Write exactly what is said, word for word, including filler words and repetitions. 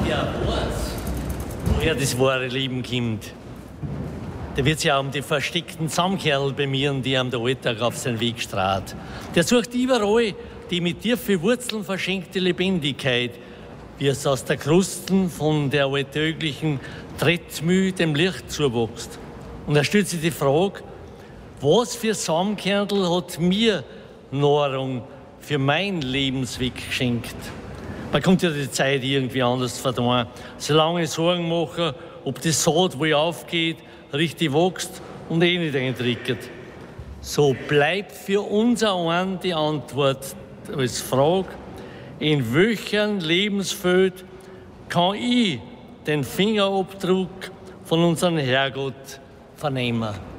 der weiß, woher das wahre Leben kommt, der wird sich auch um die versteckten Samkerl bemühen, die ihm der Alltag auf seinen Weg strahlt. Der sucht überall die mit tiefen Wurzeln verschenkte Lebendigkeit, wie es aus der Krusten von der alltäglichen Tretmühle dem Licht zuwächst. Und er stellt sich die Frage, was für Samenkernel hat mir Nahrung für mein Lebensweg geschenkt? Man kommt ja die Zeit irgendwie anders verdammt. So lange Sorgen machen, ob die Saat wohl aufgeht, richtig wächst und eh nicht eintrickert. So bleibt für unser einen die Antwort als Frage, in welchem Lebensfeld kann ich den Fingerabdruck von unserem Herrgott vernehmen?